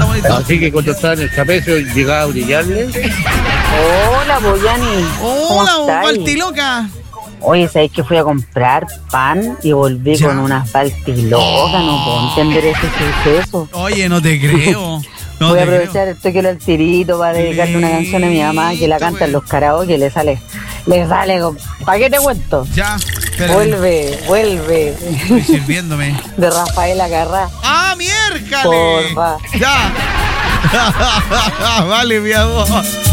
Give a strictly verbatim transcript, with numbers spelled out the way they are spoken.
Hola, bonito. Así que cuando estaba en el trapecio llegaba a brillarle. Hola, Boyani. Hola, Baltiloca. Oye, ¿sabes que fui a comprar pan y volví Ya. con unas baltilocas? No puedo entender ese suceso. Oye, no te creo. No Voy a te creo. aprovechar el toque al tirito para dedicarle una canción a mi mamá que la Listo, canta en güey. los karaoke y le sale, le sale, ¿para qué te cuento? Ya, espérate. Vuelve, vuelve, Estoy sirviéndome. de Rafaela Carrá. ¡Ah, miércale! Porfa. Ya. Vale, mi amor.